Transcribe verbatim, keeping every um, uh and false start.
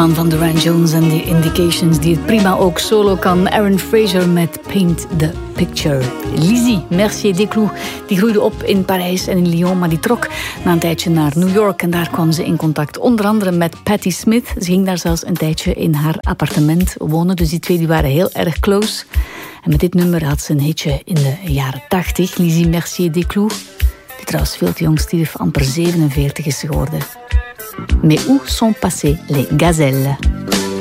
frontman van Duran Jones en The Indications, die het prima ook solo kan. Aaron Fraser met Paint the Picture. Lizzie Mercier-Desclous, die groeide op in Parijs en in Lyon, maar die trok na een tijdje naar New York en daar kwam ze in contact onder andere met Patti Smith. Ze ging daar zelfs een tijdje in haar appartement wonen, dus die twee die waren heel erg close. En met dit nummer had ze een hitje in de jaren tachtig, Lizzie Mercier-Desclous, die trouwens veel te jong stierf, amper zevenenveertig is geworden. Mais où sont passées les gazelles?